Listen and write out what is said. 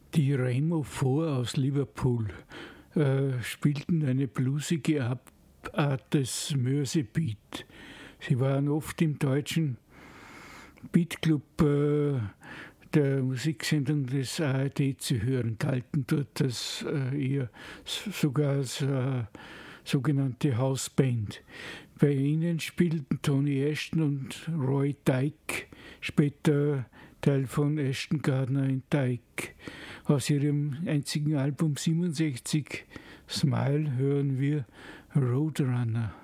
Die Remo 4 aus Liverpool spielten eine bluesige Art des Mörsebeat. Sie waren oft im deutschen Beatclub der Musiksendung des ARD zu hören, galten dort sogar als sogenannte Hausband. Bei ihnen spielten Tony Ashton und Roy Dyke, später Teil von Ashton Gardner and Dyke. Aus ihrem einzigen Album 67, Smile, hören wir Roadrunner.